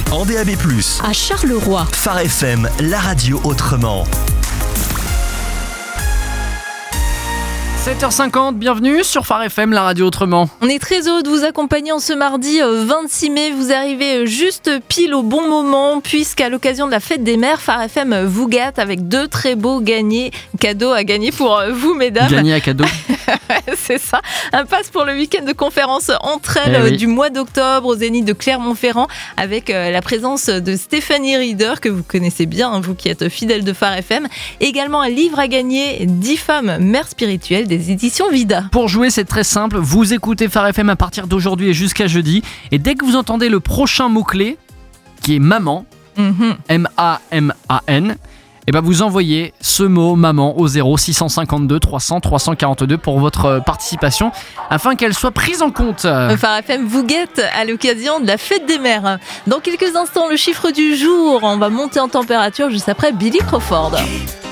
en DAB+. À Charleroi. Phare FM, la radio autrement. 7h50, bienvenue sur Phare FM, la radio autrement. On est très heureux de vous accompagner en ce mardi 26 mai. Vous arrivez juste pile au bon moment puisqu'à l'occasion de la fête des mères, Phare FM vous gâte avec 2 très beaux cadeaux à gagner pour vous, mesdames. Gagner à cadeau. C'est ça. Un pass pour le week-end de conférence entre elles du mois d'octobre au Zénith de Clermont-Ferrand avec la présence de Stéphanie Rieder, que vous connaissez bien, vous qui êtes fidèle de Phare FM. Également un livre à gagner, 10 femmes mères spirituelles des éditions Vida. Pour jouer, c'est très simple. Vous écoutez Phare FM à partir d'aujourd'hui et jusqu'à jeudi. Et dès que vous entendez le prochain mot-clé, qui est maman, M-A-M-A-N, et ben vous envoyez ce mot maman au 0652 300 342 pour votre participation afin qu'elle soit prise en compte. Phare FM vous guette à l'occasion de la fête des mères. Dans quelques instants, le chiffre du jour. On va monter en température juste après Billy Crawford.